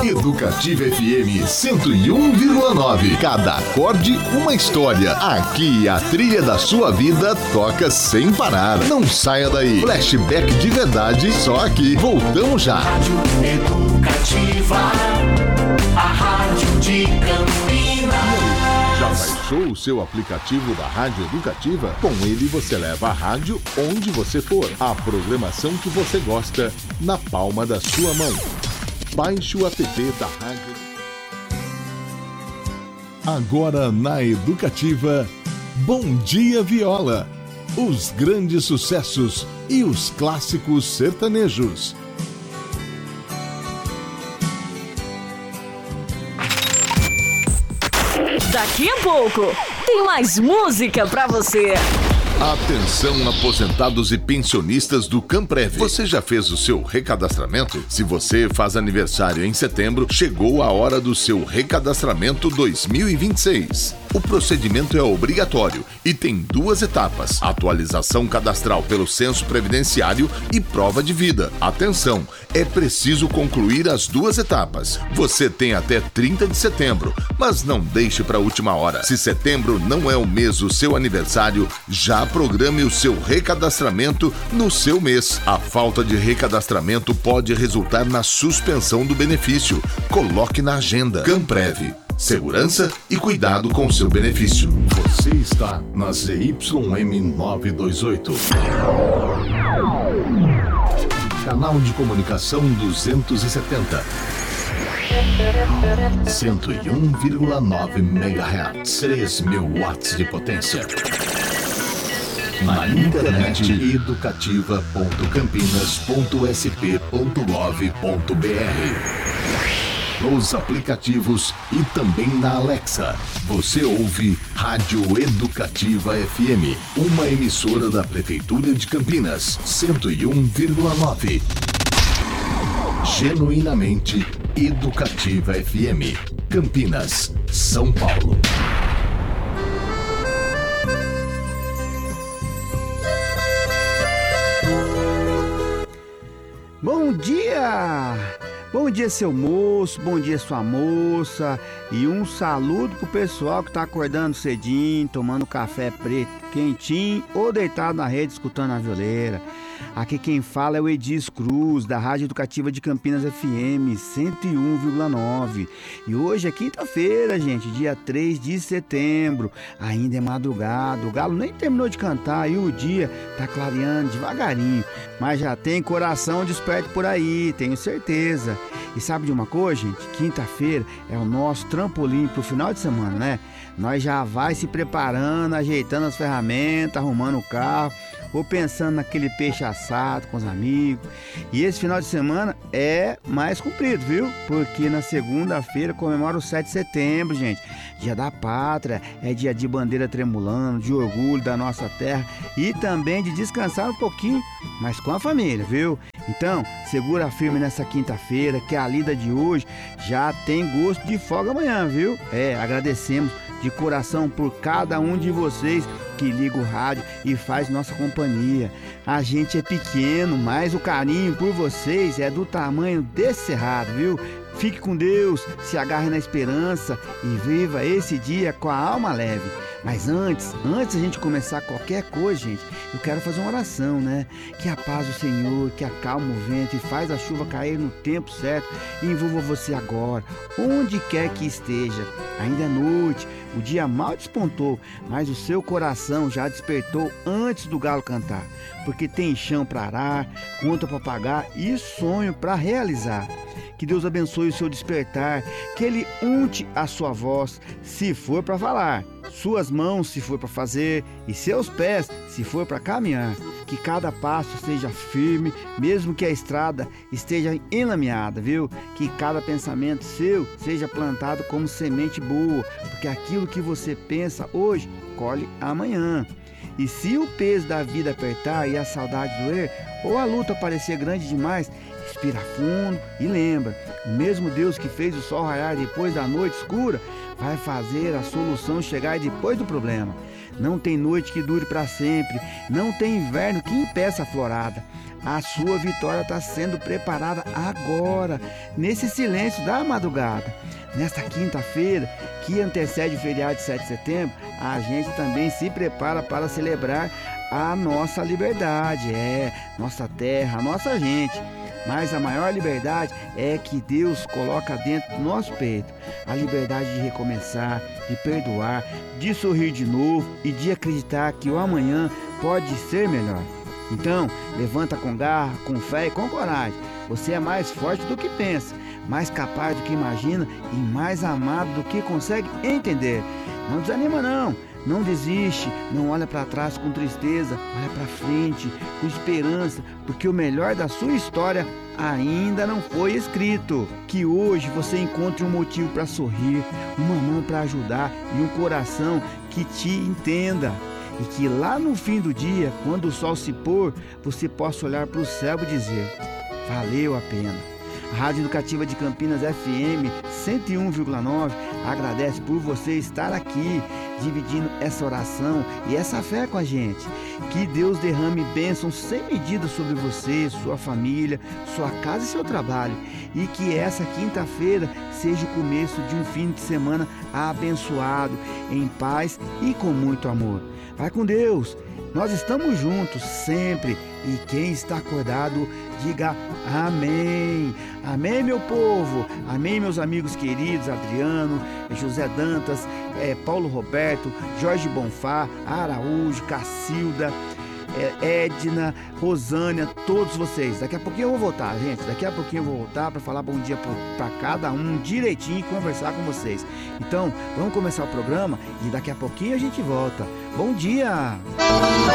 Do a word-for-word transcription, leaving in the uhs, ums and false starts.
Educativa F M cento e um vírgula nove. Cada acorde, uma história. Aqui a trilha da sua vida toca sem parar. Não saia daí. Flashback de verdade, só aqui. Voltamos já. Rádio Educativa, a rádio de Campinas. Já baixou o seu aplicativo da Rádio Educativa? Com ele você leva a rádio onde você for. A programação que você gosta na palma da sua mão. Baixe o app da Rádio. Agora na Educativa, Bom Dia Viola. Os grandes sucessos e os clássicos sertanejos. Daqui a pouco tem mais música pra você. Atenção, aposentados e pensionistas do Camprev. Você já fez o seu recadastramento? Se você faz aniversário em setembro, chegou a hora do seu recadastramento dois mil e vinte e seis. O procedimento é obrigatório e tem duas etapas: atualização cadastral pelo censo previdenciário e prova de vida. Atenção, é preciso concluir as duas etapas. Você tem até trinta de setembro, mas não deixe para a última hora. Se setembro não é o mês do seu aniversário, já programe o seu recadastramento no seu mês. A falta de recadastramento pode resultar na suspensão do benefício. Coloque na agenda. Camprev. Segurança e cuidado com o seu benefício. Você está na Z Y M novecentos e vinte e oito. Canal de comunicação duzentos e setenta. cento e um vírgula nove megahertz. três mil watts de potência. Na internet, educativa ponto campinas ponto s p ponto gov ponto b r. Nos aplicativos e também na Alexa. Você ouve Rádio Educativa F M, uma emissora da Prefeitura de Campinas, cento e um vírgula nove. Genuinamente Educativa F M, Campinas, São Paulo. Bom dia! Bom dia, seu moço, bom dia, sua moça. E um saludo pro pessoal que tá acordando cedinho, tomando café preto quentinho ou deitado na rede escutando a violeira. Aqui quem fala é o Edis Cruz, da Rádio Educativa de Campinas F M cento e um vírgula nove. E hoje é quinta-feira, gente, dia três de setembro. Ainda é madrugada, o galo nem terminou de cantar e o dia tá clareando devagarinho. Mas já tem coração desperto por aí, tenho certeza. E sabe de uma coisa, gente? Quinta-feira é o nosso trampolim pro final de semana, né? Nós já vai se preparando, ajeitando as ferramentas, arrumando o carro, ou pensando naquele peixe assado com os amigos. E esse final de semana é mais comprido, viu? Porque na segunda-feira comemora o sete de setembro, gente. Dia da pátria, é dia de bandeira tremulando, de orgulho da nossa terra e também de descansar um pouquinho, mas com a família, viu? Então, segura firme nessa quinta-feira, que a lida de hoje já tem gosto de folga amanhã, viu? É, agradecemos de coração por cada um de vocês que liga o rádio e faz nossa companhia. A gente é pequeno, mas o carinho por vocês é do tamanho desse cerrado, viu? Fique com Deus, se agarre na esperança e viva esse dia com a alma leve. Mas antes, antes de a gente começar qualquer coisa, gente, eu quero fazer uma oração, né? Que a paz do Senhor, que acalma o vento e faz a chuva cair no tempo certo, envolva você agora, onde quer que esteja. Ainda é noite, o dia mal despontou, mas o seu coração já despertou antes do galo cantar, porque tem chão para arar, conta para pagar e sonho para realizar. Que Deus abençoe o seu despertar, que Ele unte a sua voz, se for para falar, suas mãos se for para fazer e seus pés se for para caminhar. Que cada passo seja firme, mesmo que a estrada esteja enlameada, viu? Que cada pensamento seu seja plantado como semente boa, porque aquilo que você pensa hoje, colhe amanhã. E se o peso da vida apertar e a saudade doer, ou a luta parecer grande demais, respira fundo e lembra, o mesmo Deus que fez o sol raiar depois da noite escura, vai fazer a solução chegar depois do problema. Não tem noite que dure para sempre, não tem inverno que impeça a florada. A sua vitória está sendo preparada agora, nesse silêncio da madrugada. Nesta quinta-feira, que antecede o feriado de sete de setembro, a gente também se prepara para celebrar a nossa liberdade, é, nossa terra, a nossa gente. Mas a maior liberdade é que Deus coloca dentro do nosso peito. A liberdade de recomeçar, de perdoar, de sorrir de novo e de acreditar que o amanhã pode ser melhor. Então, levanta com garra, com fé e com coragem. Você é mais forte do que pensa, mais capaz do que imagina e mais amado do que consegue entender. Não desanima não, não desiste, não olha para trás com tristeza, olha para frente com esperança, porque o melhor da sua história ainda não foi escrito. Que hoje você encontre um motivo para sorrir, uma mão para ajudar e um coração que te entenda. E que lá no fim do dia, quando o sol se pôr, você possa olhar para o céu e dizer: valeu a pena. A Rádio Educativa de Campinas F M cento e um vírgula nove agradece por você estar aqui, dividindo essa oração e essa fé com a gente. Que Deus derrame bênçãos sem medida sobre você, sua família, sua casa e seu trabalho. E que essa quinta-feira seja o começo de um fim de semana abençoado, em paz e com muito amor. Vai com Deus, nós estamos juntos sempre. E quem está acordado, diga amém. Amém, meu povo. Amém, meus amigos queridos, Adriano, José Dantas, é, Paulo Roberto, Jorge Bonfá, Araújo, Cacilda, é, Edna, Rosânia, todos vocês. Daqui a pouquinho eu vou voltar, gente. Daqui a pouquinho eu vou voltar para falar bom dia para cada um direitinho e conversar com vocês. Então, vamos começar o programa e daqui a pouquinho a gente volta. Bom dia!